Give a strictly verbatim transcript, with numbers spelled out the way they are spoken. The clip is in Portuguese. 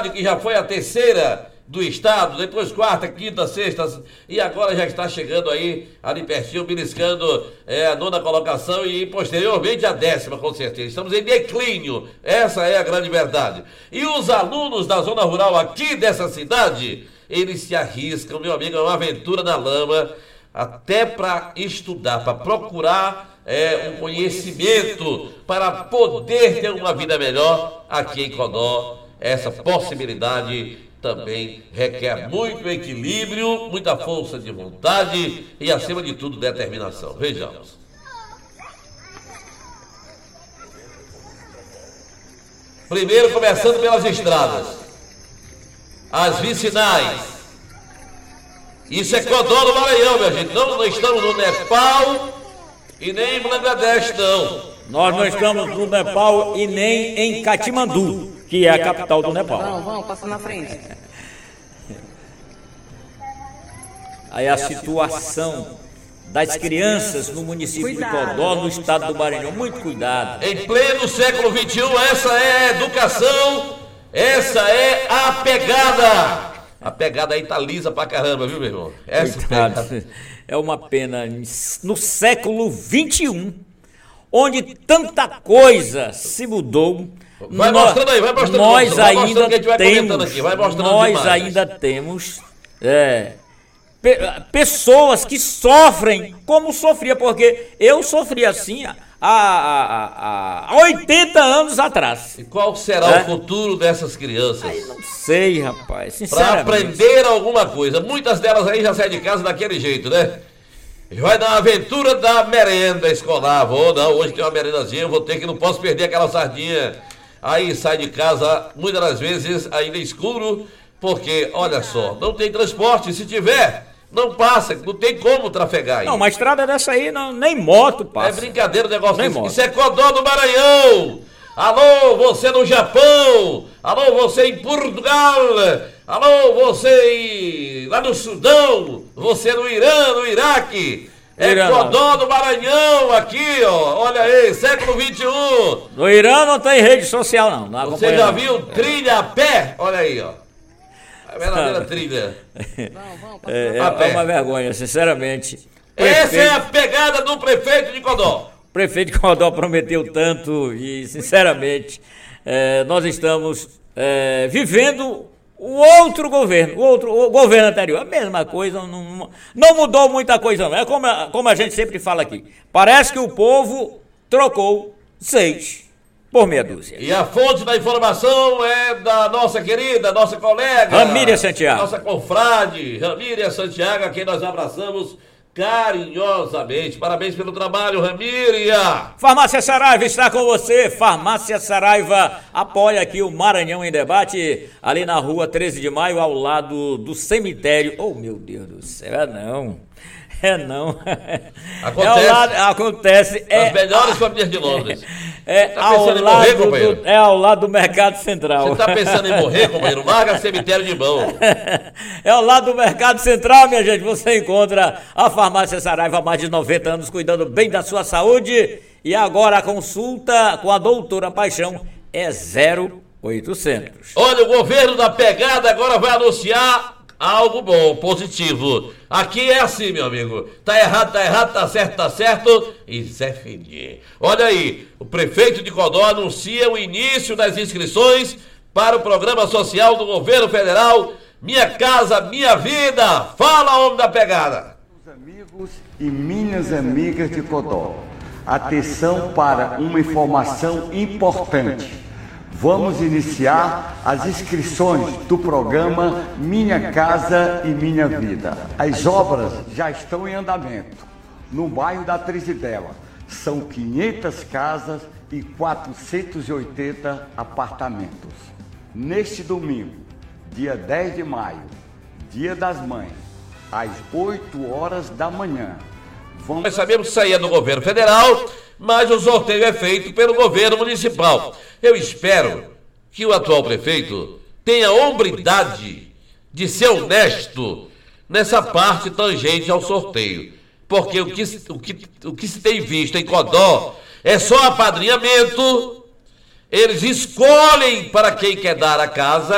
cidade que já foi a terceira do estado, depois quarta, quinta, sexta, e agora já está chegando aí, ali pertinho, beliscando é, a nona colocação e posteriormente a décima, com certeza. Estamos em declínio, essa é a grande verdade. E os alunos da zona rural aqui dessa cidade, eles se arriscam, meu amigo, é uma aventura na lama, até para estudar, para procurar é, um conhecimento, para poder ter uma vida melhor aqui em Codó. Essa possibilidade também requer muito equilíbrio, muita força de vontade e, acima de tudo, determinação. Vejamos. Primeiro, começando pelas estradas, as vicinais. Isso é Codó do Maranhão, minha gente. Não, não estamos no Nepal e nem em Bangladesh, não. Nós não estamos no Nepal e nem em Katmandu, que é a capital do Nepal. Vamos, vamos, passa na frente. Aí a situação das crianças no município de Codó, no estado do Maranhão. Muito cuidado. Em pleno século vinte e um, essa é a educação, essa é a pegada. A pegada aí tá lisa pra caramba, viu, meu irmão? Essa Coitado. É uma pena. No século vinte e um, onde tanta coisa se mudou. Vai nós, mostrando aí, vai mostrando. Nós vai ainda mostrando que a gente vai temos, aqui, vai mostrando nós ainda temos é, pe, pessoas que sofrem como sofria, porque eu sofri assim há, há, há oitenta anos atrás. E qual será é? o futuro dessas crianças? Ai, não sei, rapaz, para sinceramente. aprender alguma coisa. Muitas delas aí já saem de casa daquele jeito, né? Vai dar uma aventura da merenda escolar. Vou, não, hoje tem uma merendazinha, eu vou ter que, não posso perder aquela sardinha. Aí sai de casa, muitas das vezes, ainda escuro, porque, olha só, não tem transporte. Se tiver, não passa, não tem como trafegar aí. Não, uma estrada dessa aí, não, nem moto passa. É brincadeira o negócio nem desse. Moto. Isso é Codó do Maranhão. Alô, você no Japão. Alô, você em Portugal. Alô, você lá no Sudão. Você no Irã, no Iraque. É Irã, Codó do Maranhão aqui, ó. Olha aí, século vinte e um. No Irã não tem rede social, não. não Você já viu trilha a pé? Olha aí, ó. A verdadeira trilha. É, é, é uma vergonha, sinceramente. Essa Prefeito, é a pegada do prefeito de Codó. O prefeito de Codó prometeu tanto e, sinceramente, é, nós estamos é, vivendo o outro governo, o outro o governo anterior, a mesma coisa, não, não mudou muita coisa não, é como a, como a gente sempre fala aqui, parece que o povo trocou seis por meia dúzia. E a fonte da informação é da nossa querida, nossa colega Ramíria Santiago, nossa confrade, Ramíria Santiago, a quem nós abraçamos carinhosamente. Parabéns pelo trabalho, Ramíria. Farmácia Saraiva está com você. Farmácia Saraiva apoia aqui o Maranhão em Debate, ali na rua treze de maio, ao lado do cemitério. Oh, meu Deus do céu, é não. É não. Acontece. É ao lado, acontece. É as melhores famílias de Londres. É, tá ao lado morrer, do, é ao lado do Mercado Central. Você está pensando em morrer, companheiro? Larga cemitério de mão. É ao lado do Mercado Central, minha gente. Você encontra a Farmácia Saraiva há mais de noventa anos, cuidando bem da sua saúde. E agora a consulta com a doutora Paixão é zero oitocentos. Olha, o governo da pegada agora vai anunciar algo bom, positivo. Aqui é assim, meu amigo. Tá errado, tá errado, tá certo, tá certo. E Zé Feninho. Olha aí, o prefeito de Codó anuncia o início das inscrições para o programa social do governo federal Minha Casa, Minha Vida. Fala, homem da pegada. Meus amigos e minhas amigas de Codó, atenção para uma informação importante. Vamos iniciar as inscrições do programa Minha Casa e Minha Vida. As obras já estão em andamento no bairro da Trizidela. São quinhentas casas e quatrocentos e oitenta apartamentos. Neste domingo, dia dez de maio, Dia das Mães, às oito horas da manhã. Vamos... Nós sabemos que isso aí é do governo federal, mas o sorteio é feito pelo governo municipal. Eu espero que o atual prefeito tenha hombridade de ser honesto nessa parte tangente ao sorteio. Porque o que, o que, o que se tem visto em Codó é só apadrinhamento. Eles escolhem para quem quer dar a casa